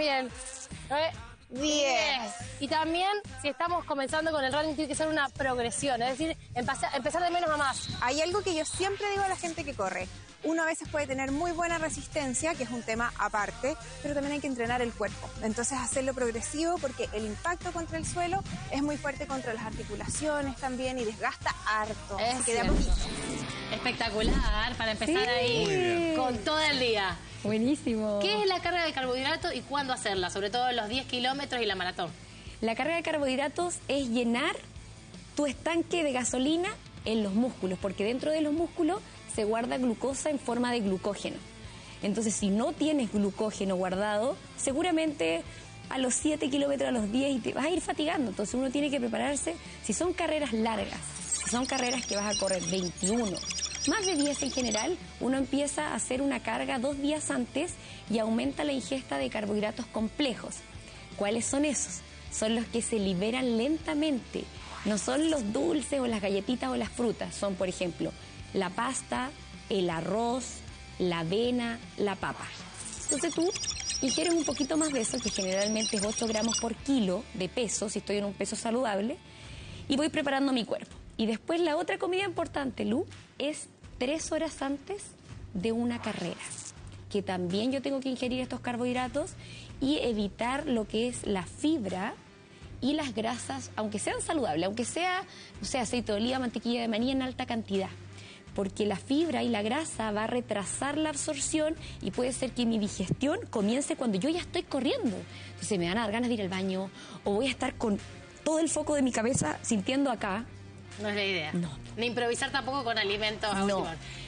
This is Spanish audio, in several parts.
bien. 10. Y también, si estamos comenzando con el running, tiene que ser una progresión, es decir, empezar de menos a más. Hay algo que yo siempre digo a la gente que corre. Uno a veces puede tener muy buena resistencia, que es un tema aparte, pero también hay que entrenar el cuerpo. Entonces hacerlo progresivo porque el impacto contra el suelo es muy fuerte contra las articulaciones también y desgasta harto. Así que de a poquito. Espectacular, para empezar ahí con todo el día. Buenísimo. ¿Qué es la carga de carbohidratos y cuándo hacerla? Sobre todo en los 10 kilómetros y la maratón. La carga de carbohidratos es llenar tu estanque de gasolina en los músculos, porque dentro de los músculos se guarda glucosa en forma de glucógeno. Entonces, si no tienes glucógeno guardado, seguramente a los 7 kilómetros, a los 10, y te vas a ir fatigando. Entonces, uno tiene que prepararse. Si son carreras largas, si son carreras que vas a correr 21, más de 10 en general, uno empieza a hacer una carga 2 días antes y aumenta la ingesta de carbohidratos complejos. ¿Cuáles son esos? Son los que se liberan lentamente. No son los dulces o las galletitas o las frutas. Son, por ejemplo, la pasta, el arroz, la avena, la papa. Entonces tú ingieres un poquito más de eso, que generalmente es 8 gramos por kilo de peso, si estoy en un peso saludable, y voy preparando mi cuerpo. Y después la otra comida importante, Lu, es 3 horas antes de una carrera, que también yo tengo que ingerir estos carbohidratos y evitar lo que es la fibra y las grasas, aunque sean saludables, aunque sea, no sé, aceite de oliva, mantequilla de maní en alta cantidad, porque la fibra y la grasa va a retrasar la absorción y puede ser que mi digestión comience cuando yo ya estoy corriendo. Entonces me van a dar ganas de ir al baño o voy a estar con todo el foco de mi cabeza sintiendo acá. No es la idea. No. Ni improvisar tampoco con alimentos. No.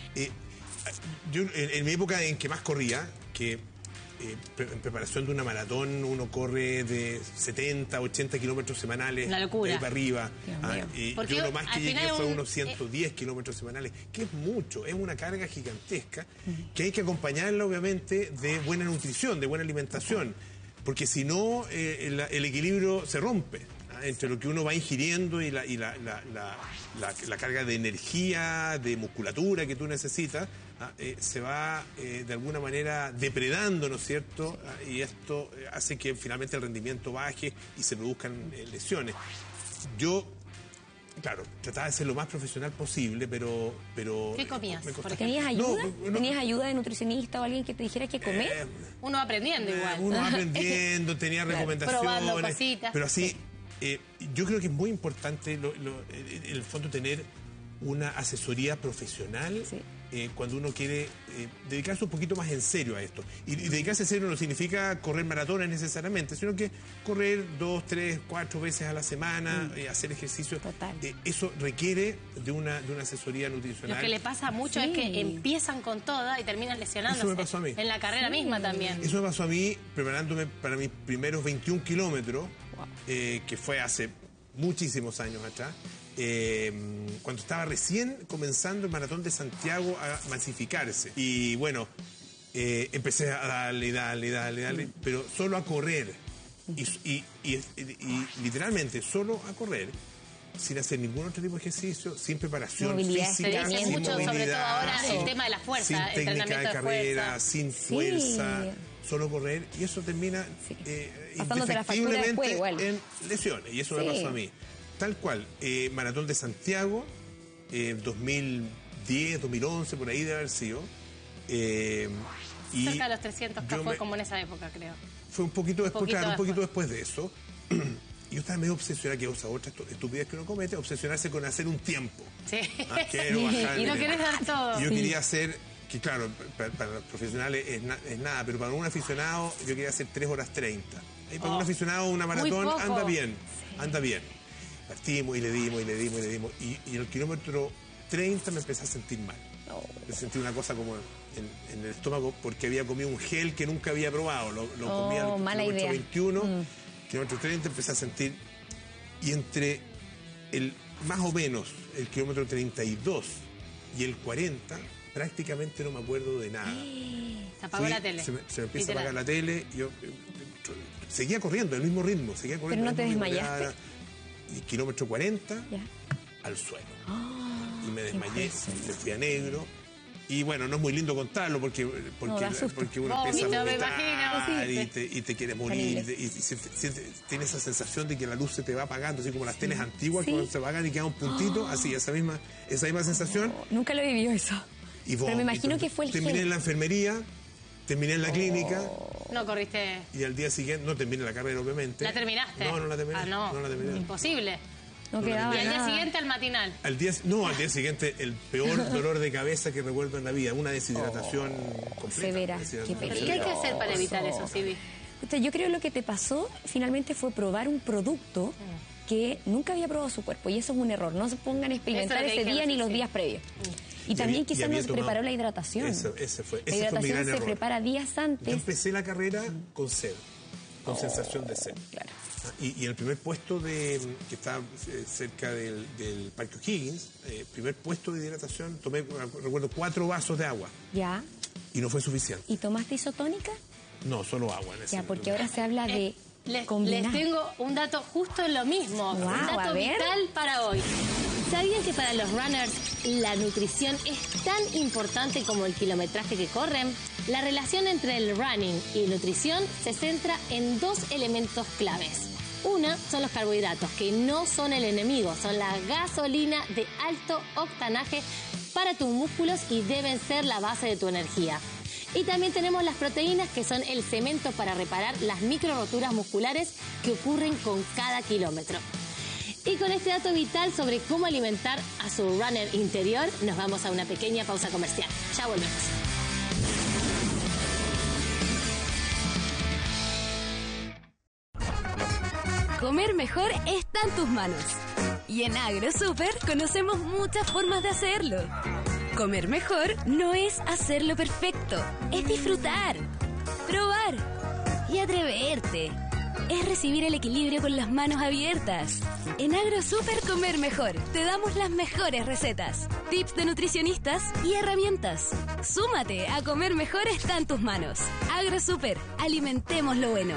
Yo en mi época en que más corría, que en preparación de una maratón uno corre de 70, 80 kilómetros semanales. Una locura. De ahí para arriba. Y porque yo lo más que llegué fue unos 110 kilómetros semanales, que es mucho, es una carga gigantesca, que hay que acompañarla obviamente de buena nutrición, de buena alimentación, porque si no el equilibrio se rompe entre lo que uno va ingiriendo y la carga de energía, de musculatura que tú necesitas, se va de alguna manera depredando, ¿no es cierto? Y esto hace que finalmente el rendimiento baje y se produzcan lesiones. Yo, claro, trataba de ser lo más profesional posible, pero ¿qué comías? ¿Tenías ayuda? ¿Tenías ayuda de nutricionista o alguien que te dijera qué comer? Uno va aprendiendo igual. Uno va aprendiendo, tenía recomendaciones. Probando cositas. Pero así, yo creo que es muy importante, en el fondo, tener una asesoría profesional cuando uno quiere dedicarse un poquito más en serio a esto. Y dedicarse en serio no significa correr maratones necesariamente, sino que correr 2, 3, 4 veces a la semana, hacer ejercicio. Total. Eso requiere de una asesoría nutricional. Lo que le pasa a muchos es que empiezan con toda y terminan lesionándose. Eso me pasó a mí. En la carrera misma también. Eso me pasó a mí preparándome para mis primeros 21 kilómetros, que fue hace muchísimos años atrás. Cuando estaba recién comenzando el maratón de Santiago a masificarse. Y bueno, empecé a darle, pero solo a correr. Y literalmente solo a correr, sin hacer ningún otro tipo de ejercicio, sin preparación física, sin mucho, movilidad, sobre todo ahora el tema de la fuerza, sin técnica de carrera, fuerza. sin fuerza, solo correr, y eso termina indefectiblemente en lesiones, y eso me pasó a mí. Tal cual, Maratón de Santiago, 2010, 2011, por ahí debe haber sido. Cerca de los 300 fue como en esa época, creo. Fue un poquito después, un poquito después de eso. Y yo estaba medio obsesionada, que es otra estupidez que uno comete, obsesionarse con hacer un tiempo. Sí. Quiero bajar Y no querés dar todo. Y yo quería hacer, que claro, para los profesionales es nada, pero para un aficionado yo quería hacer 3 horas 30. Y para un aficionado una maratón anda bien. Partimos y le dimos. Y en el kilómetro 30 me empecé a sentir mal. Me sentí una cosa como en el estómago porque había comido un gel que nunca había probado. Lo comí al kilómetro 21, kilómetro 30 empecé a sentir. Y entre más o menos el kilómetro 32 y el 40, prácticamente no me acuerdo de nada. Se apagó la tele. Se me empieza a apagar la tele. Yo seguía corriendo, el mismo ritmo. Seguía corriendo. ¿Pero no te desmayaste? Y kilómetro 40, al suelo. Y me desmayé, me fui a negro. Y bueno, no es muy lindo contarlo porque uno empieza a vomitar y te quiere morir. Y tiene esa sensación de que la luz se te va apagando, así como las teles antiguas cuando se apagan y queda un puntito, así, esa misma sensación. Nunca lo he vivido eso. Pero me imagino que fue el terminé en la enfermería, terminé en la clínica. No corriste. Y al día siguiente, no terminé la carrera, obviamente. ¿La terminaste? No la terminé. No la terminé. Imposible. No quedaba y al día nada. siguiente al matinal. Al día siguiente el peor dolor de cabeza que recuerdo en la vida, una deshidratación completa. Severa. ¿Qué hay que hacer para evitar eso, Sibi? Yo creo que lo que te pasó finalmente fue probar un producto que nunca había probado su cuerpo, y eso es un error. No se pongan a experimentar ese día ni los días previos. Y también quizás no se preparó la hidratación. Ese fue la hidratación se prepara días antes. Yo empecé la carrera con sed, con sensación de sed. Claro. Y el primer puesto que está cerca del Parque O'Higgins, primer puesto de hidratación, tomé, recuerdo, 4 vasos de agua. Ya. Y no fue suficiente. ¿Y tomaste isotónica? No, solo agua. Ya, porque ahora se habla de les combinar. tengo un dato justo lo mismo. Wow, un dato vital para hoy. ¿Sabían que para los runners la nutrición es tan importante como el kilometraje que corren? La relación entre el running y nutrición se centra en 2 elementos claves. Una son los carbohidratos, que no son el enemigo, son la gasolina de alto octanaje para tus músculos y deben ser la base de tu energía. Y también tenemos las proteínas, que son el cemento para reparar las micro roturas musculares que ocurren con cada kilómetro. Y con este dato vital sobre cómo alimentar a su runner interior, nos vamos a una pequeña pausa comercial. Ya volvemos. Comer mejor está en tus manos. Y en AgroSuper conocemos muchas formas de hacerlo. Comer mejor no es hacerlo perfecto, es disfrutar, probar y atreverte. Es recibir el equilibrio con las manos abiertas. En AgroSuper Comer Mejor te damos las mejores recetas, tips de nutricionistas y herramientas. Súmate a Comer Mejor está en tus manos. AgroSuper, alimentemos lo bueno.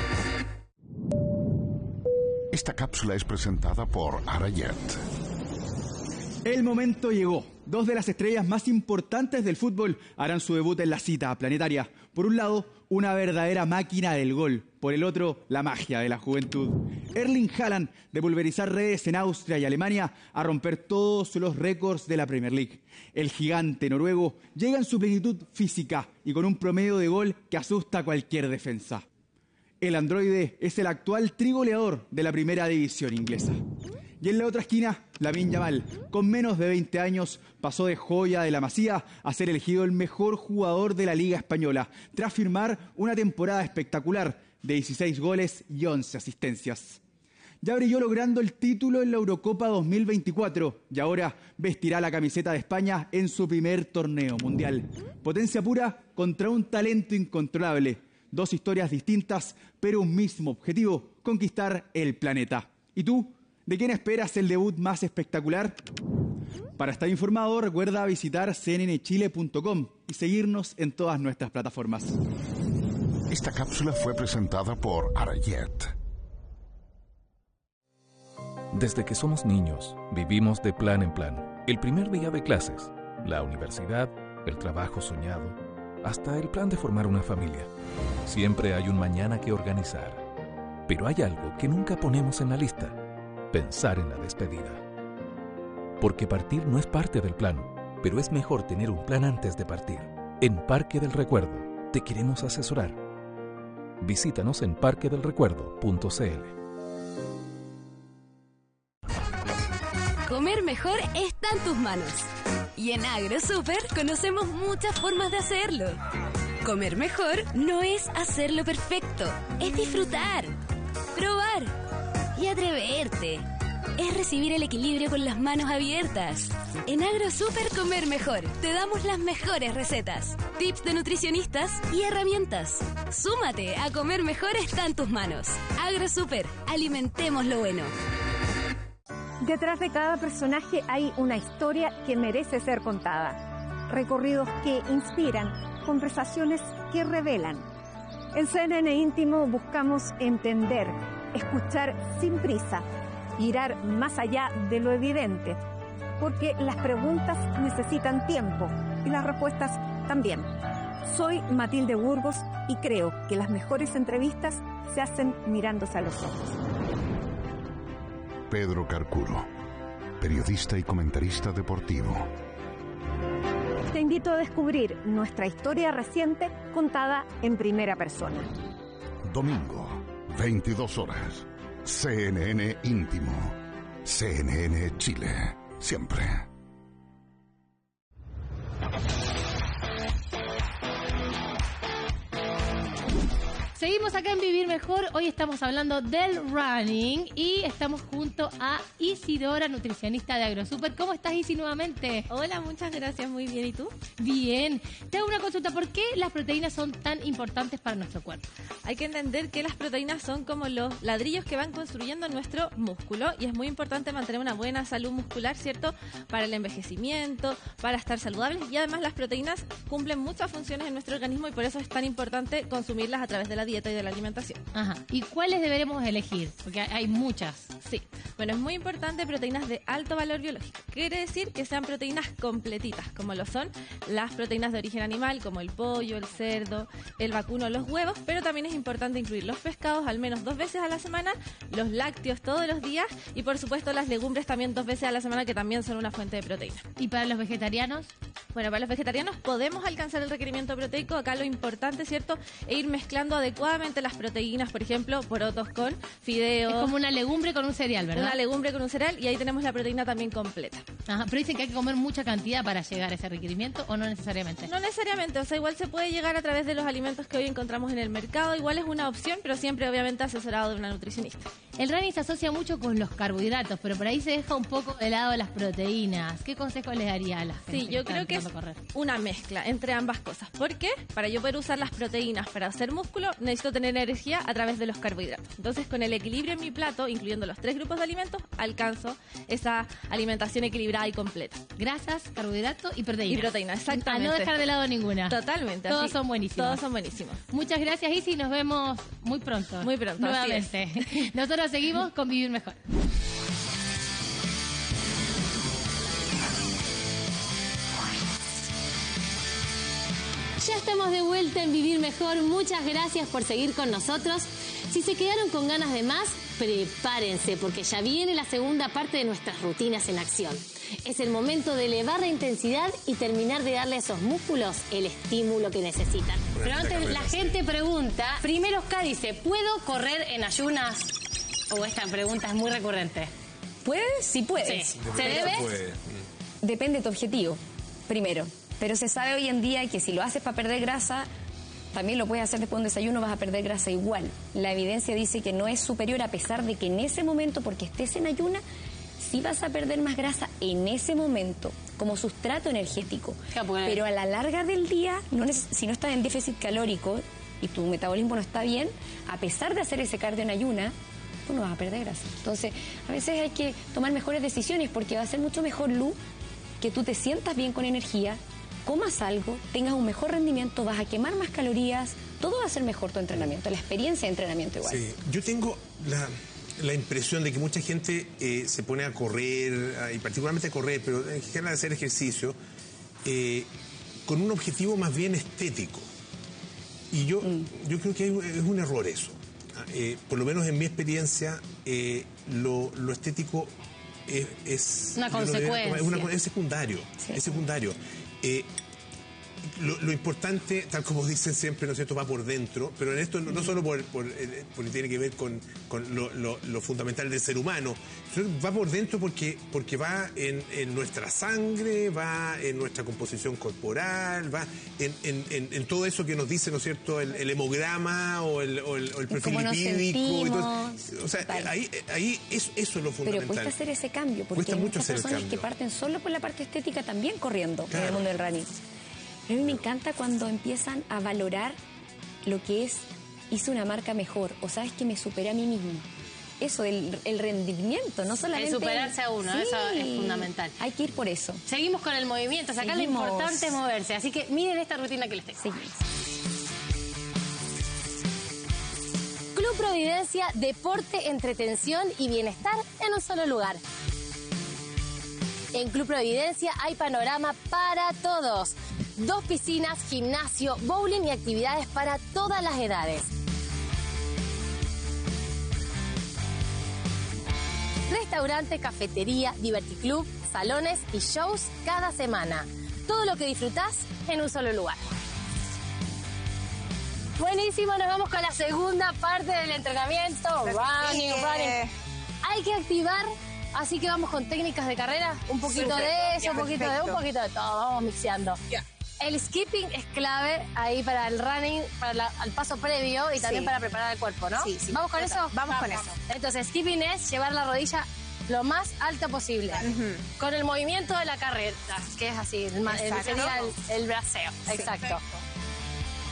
Esta cápsula es presentada por Arayet. El momento llegó. 2 de las estrellas más importantes del fútbol harán su debut en la cita planetaria. Por un lado, una verdadera máquina del gol. Por el otro, la magia de la juventud. Erling Haaland, de pulverizar redes en Austria y Alemania, a romper todos los récords de la Premier League. El gigante noruego llega en su plenitud física y con un promedio de gol que asusta a cualquier defensa. El androide es el actual trigoleador de la primera división inglesa. Y en la otra esquina, Lamine Yamal, con menos de 20 años, pasó de joya de la Masía a ser elegido el mejor jugador de la Liga Española, tras firmar una temporada espectacular de 16 goles y 11 asistencias. Ya brilló logrando el título en la Eurocopa 2024 y ahora vestirá la camiseta de España en su primer torneo mundial. Potencia pura contra un talento incontrolable. 2 historias distintas, pero un mismo objetivo: conquistar el planeta. ¿Y tú? ¿De quién esperas el debut más espectacular? Para estar informado, recuerda visitar cnnchile.com y seguirnos en todas nuestras plataformas. Esta cápsula fue presentada por Arayet. Desde que somos niños, vivimos de plan en plan. El primer día de clases, la universidad, el trabajo soñado, hasta el plan de formar una familia. Siempre hay un mañana que organizar. Pero hay algo que nunca ponemos en la lista: pensar en la despedida. Porque partir no es parte del plan, pero es mejor tener un plan antes de partir. En Parque del Recuerdo te queremos asesorar. Visítanos en parquedelrecuerdo.cl. Comer mejor está en tus manos. Y en AgroSuper conocemos muchas formas de hacerlo. Comer mejor no es hacerlo perfecto, es disfrutar, probar y atreverte. Es recibir el equilibrio con las manos abiertas. En AgroSuper Comer Mejor te damos las mejores recetas, tips de nutricionistas y herramientas. Súmate a Comer Mejor está en tus manos. AgroSuper, alimentemos lo bueno. Detrás de cada personaje hay una historia que merece ser contada. Recorridos que inspiran, conversaciones que revelan. En CNN Íntimo buscamos entender, escuchar sin prisa, mirar más allá de lo evidente, porque las preguntas necesitan tiempo y las respuestas también. Soy Matilde Burgos y creo que las mejores entrevistas se hacen mirándose a los ojos. Pedro Carcuro, periodista y comentarista deportivo. Te invito a descubrir nuestra historia reciente contada en primera persona. Domingo, 22 horas. CNN Íntimo. CNN Chile. Siempre. Seguimos acá en Vivir Mejor. Hoy estamos hablando del running y estamos junto a Isidora, nutricionista de AgroSuper. ¿Cómo estás, Isi, nuevamente? Hola, muchas gracias. Muy bien. ¿Y tú? Bien. Te hago una consulta. ¿Por qué las proteínas son tan importantes para nuestro cuerpo? Hay que entender que las proteínas son como los ladrillos que van construyendo nuestro músculo y es muy importante mantener una buena salud muscular, ¿cierto? Para el envejecimiento, para estar saludables y además las proteínas cumplen muchas funciones en nuestro organismo y por eso es tan importante consumirlas a través de la dieta y de la alimentación. Ajá. ¿Y cuáles deberemos elegir? Porque hay muchas. Sí. Bueno, es muy importante proteínas de alto valor biológico. Quiere decir que sean proteínas completitas, como lo son las proteínas de origen animal, como el pollo, el cerdo, el vacuno, los huevos, pero también es importante incluir los pescados al menos 2 veces a la semana, los lácteos todos los días y por supuesto las legumbres también 2 veces a la semana, que también son una fuente de proteína. ¿Y para los vegetarianos? Bueno, para los vegetarianos podemos alcanzar el requerimiento proteico. Acá lo importante, ¿cierto?, es ir mezclando adecuadamente las proteínas, por ejemplo, porotos con fideos. Es como una legumbre con un cereal, ¿verdad? Una legumbre con un cereal y ahí tenemos la proteína también completa. Ajá, pero dicen que hay que comer mucha cantidad para llegar a ese requerimiento, ¿o no necesariamente? No necesariamente, o sea, igual se puede llegar a través de los alimentos que hoy encontramos en el mercado, igual es una opción, pero siempre obviamente asesorado de una nutricionista. El running se asocia mucho con los carbohidratos, pero por ahí se deja un poco de lado las proteínas. ¿Qué consejo les daría a la gente? Sí, yo creo que es una mezcla entre ambas cosas. ¿Por qué? Para yo poder usar las proteínas para hacer músculo, necesito tener energía a través de los carbohidratos. Entonces, con el equilibrio en mi plato, incluyendo los 3 grupos de alimentos, alcanzo esa alimentación equilibrada y completa. Grasas, carbohidratos y proteínas. Y proteínas, exactamente. A no dejar de lado ninguna. Totalmente. Todos así. son buenísimos. Todos son buenísimos. Muchas gracias, Isi. Nos vemos muy pronto. Muy pronto. Nuevamente. Nosotros seguimos con Vivir Mejor. Ya estamos de vuelta en Vivir Mejor. Muchas gracias por seguir con nosotros. Si se quedaron con ganas de más, prepárense porque ya viene la segunda parte de nuestras rutinas en acción. Es el momento de elevar la intensidad y terminar de darle a esos músculos el estímulo que necesitan. Pero antes la gente pregunta, primero Oscar dice, ¿puedo correr en ayunas? O esta pregunta es muy recurrente. ¿Puedes? Sí puedes. Sí. ¿Se debe? Depende de tu objetivo, primero. Pero se sabe hoy en día que si lo haces para perder grasa, también lo puedes hacer después de un desayuno, vas a perder grasa igual. La evidencia dice que no es superior, a pesar de que en ese momento, porque estés en ayuna, sí vas a perder más grasa en ese momento, como sustrato energético. Pero a la larga del día, si no estás en déficit calórico y tu metabolismo no está bien, a pesar de hacer ese cardio en ayuna, tú no vas a perder grasa. Entonces, a veces hay que tomar mejores decisiones porque va a ser mucho mejor, Lu, que tú te sientas bien con energía, comas algo, tengas un mejor rendimiento, vas a quemar más calorías, todo va a ser mejor tu entrenamiento, la experiencia de entrenamiento igual. Sí, yo tengo la impresión de que mucha gente se pone a correr, y particularmente a correr, pero en general a hacer ejercicio, con un objetivo más bien estético. Y yo creo que es un error eso. Por lo menos en mi experiencia, lo estético es una consecuencia. Es secundario. Sí. Es secundario. Lo importante, tal como dicen siempre, ¿no es cierto?, va por dentro, pero en esto no solo porque tiene que ver con lo fundamental del ser humano, sino va por dentro porque va en nuestra sangre, va en nuestra composición corporal, va en todo eso que nos dice, ¿no es cierto?, el hemograma o el perfil lipídico. Y todo, o sea, ahí eso es lo fundamental. Pero cuesta hacer ese cambio, porque hay muchas personas que parten solo por la parte estética también corriendo en el mundo del running. A mí me encanta cuando empiezan a valorar lo que es, hice una marca mejor, o sabes que me superé a mí mismo. Eso, el rendimiento, no solamente... El superarse a uno, sí, eso es fundamental. Hay que ir por eso. Seguimos con el movimiento, acá lo importante es moverse, así que miren esta rutina que les tengo. Seguimos. Club Providencia, deporte, entretención y bienestar en un solo lugar. En Club Providencia hay panorama para todos. 2 piscinas, gimnasio, bowling y actividades para todas las edades. Restaurante, cafetería, diverticlub, salones y shows cada semana. Todo lo que disfrutás en un solo lugar. Buenísimo, nos vamos con la segunda parte del entrenamiento. Running. Hay que activar, así que vamos con técnicas de carrera. Un poquito de eso, un poquito de todo. Vamos mixeando. El skipping es clave ahí para el running, para el paso previo y también para preparar el cuerpo, ¿no? Sí. ¿Vamos con eso? Vamos con eso. Entonces, skipping es llevar la rodilla lo más alta posible, con el movimiento de la carreta, que es así, sería el braceo. Exacto.